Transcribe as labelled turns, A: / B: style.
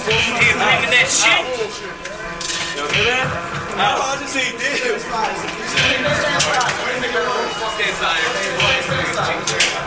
A: He bringing that shit.
B: You hear that? I just see this.